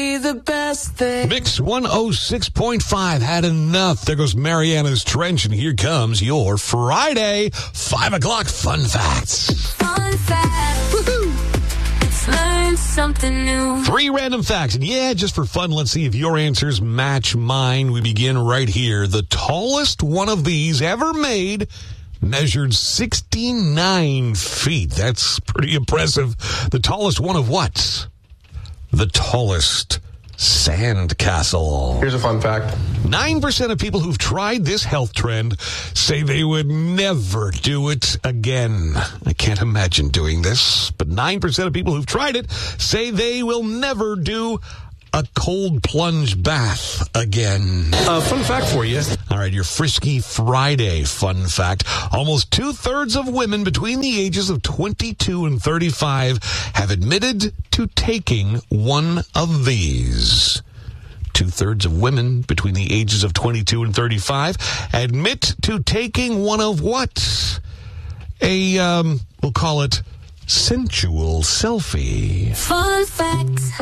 The best thing. Mix 106.5 had enough. There goes Mariana's Trench, and here comes your Friday 5 o'clock Fun Facts. Fun fact. Woohoo! Let's learn something new. 3 random facts. And yeah, just for fun, let's see if your answers match mine. We begin right here. The tallest one of these ever made measured 69 feet. That's pretty impressive. The tallest one of what? The tallest sandcastle. Here's a fun fact. 9% of people who've tried this health trend say they would never do it again. I can't imagine doing this, but 9% of people who've tried it say they will never do a cold plunge bath again. Fun fact for you. All right, your Frisky Friday fun fact. Almost 2/3 of women between the ages of 22 and 35 have admitted to taking one of these. 2/3 of women between the ages of 22 and 35 admit to taking one of what? We'll call it sensual selfie. Fun facts.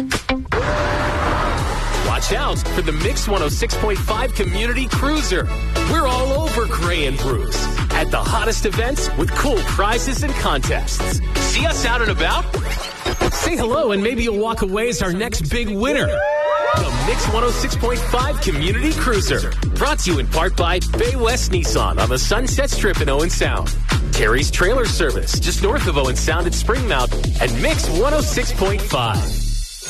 Watch out for the Mix 106.5 Community Cruiser. We're all over Gray and Bruce at the hottest events with cool prizes and contests. See us out and about? Say hello and maybe you'll walk away as our next big winner. The Mix 106.5 Community Cruiser. Brought to you in part by Bay West Nissan on the Sunset Strip in Owen Sound. Terry's Trailer Service just north of Owen Sound at Springmount, and Mix 106.5.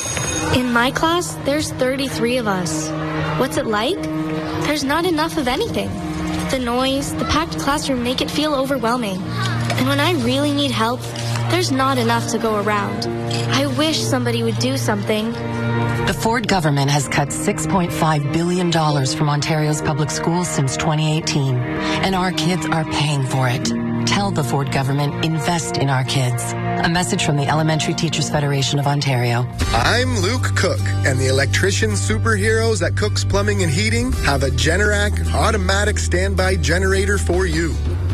In my class, there's 33 of us. What's it like? There's not enough of anything. The noise, the packed classroom make it feel overwhelming. And when I really need help, there's not enough to go around. I wish somebody would do something. The Ford government has cut $6.5 billion from Ontario's public schools since 2018, and our kids are paying for it. Tell the Ford government, invest in our kids. A message from the Elementary Teachers Federation of Ontario. I'm Luke Cook, and the electrician superheroes at Cook's Plumbing and Heating have a Generac automatic standby generator for you.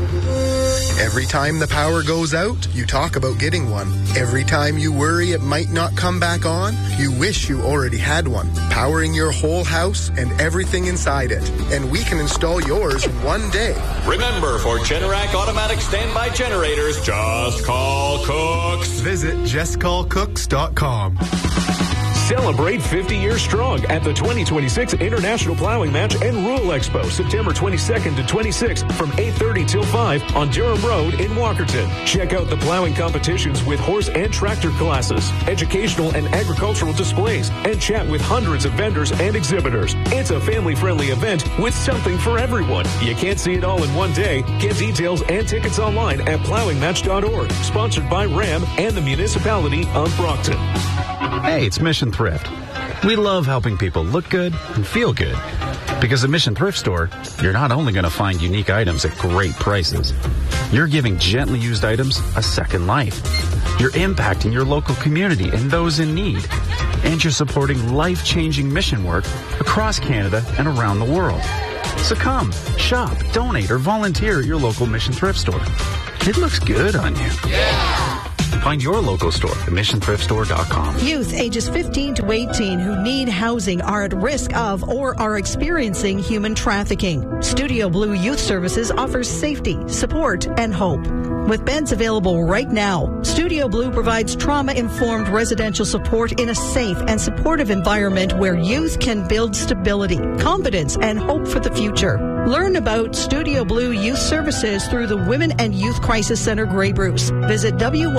Every time the power goes out, you talk about getting one. Every time you worry it might not come back on, you wish you already had one, powering your whole house and everything inside it. And we can install yours in one day. Remember, for Generac automatic standby generators, just call Cooks. Visit justcallcooks.com. Celebrate 50 years strong at the 2026 International Plowing Match and Rule Expo, September 22nd to 26th from 8:30 till 5 on Durham Road in Walkerton. Check out the plowing competitions with horse and tractor classes, educational and agricultural displays, and chat with hundreds of vendors and exhibitors. It's a family-friendly event with something for everyone. You can't see it all in one day. Get details and tickets online at plowingmatch.org. Sponsored by RAM and the Municipality of Brockton. Hey, it's Mission Thrift. We love helping people look good and feel good. Because at Mission Thrift Store, you're not only going to find unique items at great prices, you're giving gently used items a second life. You're impacting your local community and those in need. And you're supporting life-changing mission work across Canada and around the world. So come, shop, donate, or volunteer at your local Mission Thrift Store. It looks good on you. Yeah! Find your local store at missionthriftstore.com. Youth ages 15 to 18 who need housing are at risk of or are experiencing human trafficking. Studio Blue Youth Services offers safety, support, and hope. With beds available right now, Studio Blue provides trauma-informed residential support in a safe and supportive environment where youth can build stability, confidence, and hope for the future. Learn about Studio Blue Youth Services through the Women and Youth Crisis Center Grey Bruce. Visit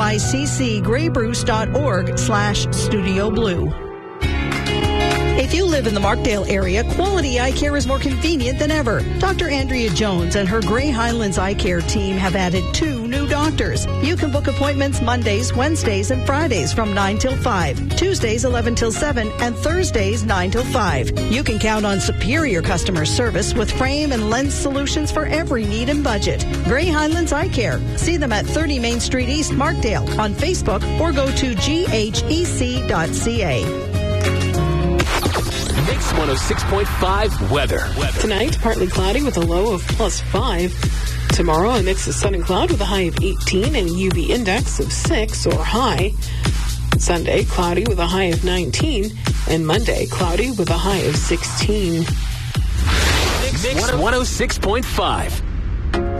wyccgraybruce.org/Studio Blue. If you live in the Markdale area, Quality Eye Care is more convenient than ever. Dr. Andrea Jones and her Grey Highlands Eye Care team have added 2 new doctors. You can book appointments Mondays, Wednesdays, and Fridays from 9 till 5, Tuesdays 11 till 7, and Thursdays 9 till 5. You can count on superior customer service with frame and lens solutions for every need and budget. Grey Highlands Eye Care. See them at 30 Main Street East, Markdale on Facebook or go to ghec.ca. Mix 106.5 weather. Tonight, partly cloudy with a low of +5. Tomorrow, a mix of sun and cloud with a high of 18 and a UV index of 6 or high. Sunday, cloudy with a high of 19 And Monday, cloudy with a high of 16. Mix 106.5.